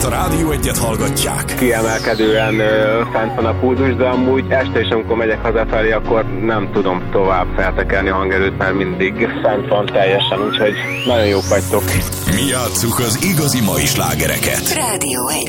mert a Rádió Egyet hallgatják. Kiemelkedően fent van a pulzus, de amúgy este is, amikor megyek hazafelé, akkor nem tudom tovább feltekerni a hangerőt, mert mindig fent van teljesen, úgyhogy nagyon jók vagytok. Mi játsszuk az igazi mai slágereket. Rádió Egy.